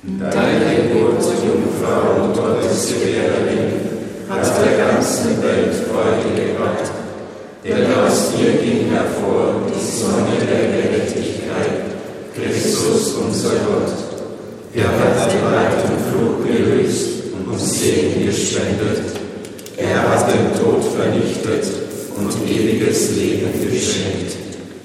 Deine Geburt, Jungfrau und Gottesgewährerin, hat der ganzen Welt Freude gebracht. Denn aus dir ging hervor die Sonne der Gerechtigkeit, Christus unser Gott. Er hat den Leid und Fluch gelöst und Segen gespendet. Er hat den Tod vernichtet und ewiges Leben geschenkt.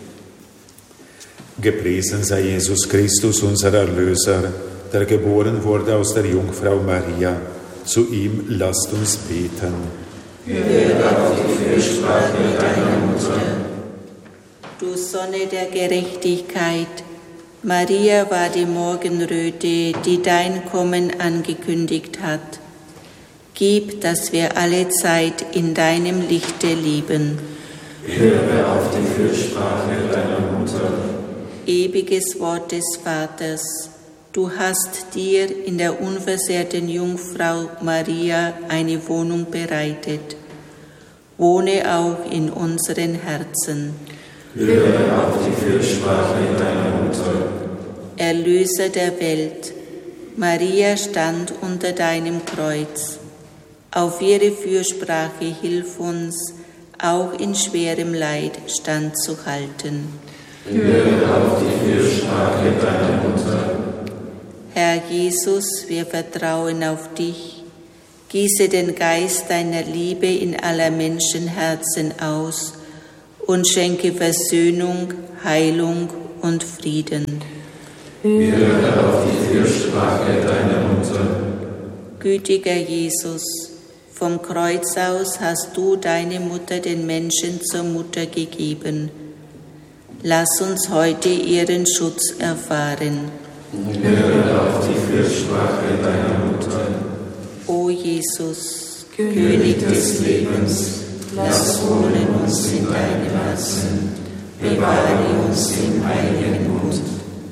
Gepriesen sei Jesus Christus, unser Erlöser, der geboren wurde aus der Jungfrau Maria. Zu ihm lasst uns beten. Höre auf die Fürsprache deiner Mutter. Du Sonne der Gerechtigkeit, Maria war die Morgenröte, die dein Kommen angekündigt hat. Gib, dass wir alle Zeit in deinem Lichte leben. Höre auf die Fürsprache deiner Mutter. Ewiges Wort des Vaters, du hast dir in der unversehrten Jungfrau Maria eine Wohnung bereitet. Wohne auch in unseren Herzen. Höre auf die Fürsprache deiner Mutter. Erlöser der Welt, Maria stand unter deinem Kreuz. Auf ihre Fürsprache hilf uns, auch in schwerem Leid standzuhalten. Höre auf die Fürsprache deiner Mutter. Herr Jesus, wir vertrauen auf dich. Gieße den Geist deiner Liebe in aller Menschenherzen aus und schenke Versöhnung, Heilung und Frieden. Höre auf die Fürsprache deiner Mutter. Gütiger Jesus, vom Kreuz aus hast du deine Mutter den Menschen zur Mutter gegeben. Lass uns heute ihren Schutz erfahren. Höre auf die Fürsprache deiner Mutter. O Jesus, König des Lebens, Lass wohnen uns in deinem Herzen. Bewahre uns im heiligen Bund.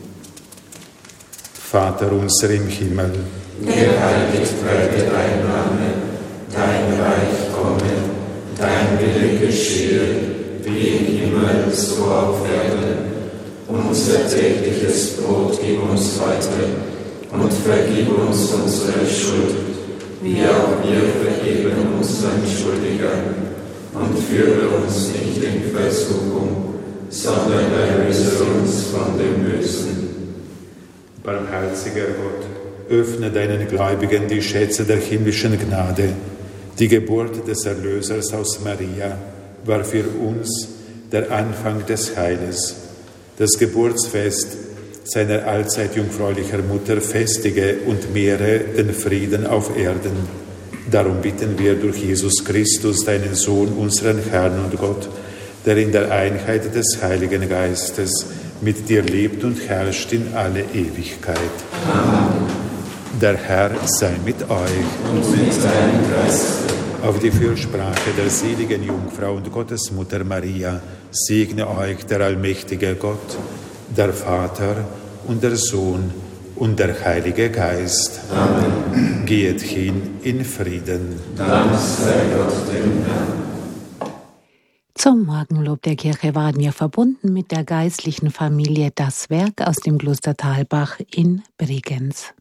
Vater unser im Himmel, Geheiligt werde dein Name, dein Reich komme, dein Wille geschehe, wie im Himmel so auf Erden. Unser tägliches Brot gib uns heute und vergib uns unsere Schuld, wie auch wir vergeben unseren Schuldigern. Und führe uns nicht in Versuchung, sondern erlöse uns von dem Bösen. Barmherziger Gott, öffne deinen Gläubigen die Schätze der himmlischen Gnade. Die Geburt des Erlösers aus Maria war für uns der Anfang des Heiles. Das Geburtsfest seiner allzeit jungfräulicher Mutter festige und mehre den Frieden auf Erden. Darum bitten wir durch Jesus Christus, deinen Sohn, unseren Herrn und Gott, der in der Einheit des Heiligen Geistes mit dir lebt und herrscht in alle Ewigkeit. Amen. Der Herr sei mit euch. Und mit deinem Geist. Auf die Fürsprache der seligen Jungfrau und Gottesmutter Maria segne euch der allmächtige Gott, der Vater und der Sohn und der Heilige Geist. Amen. Geht hin in Frieden. Dank sei Gott dem Herrn. Zum Morgenlob der Kirche waren wir verbunden mit der geistlichen Familie Das Werk aus dem Kloster Thalbach in Bregenz.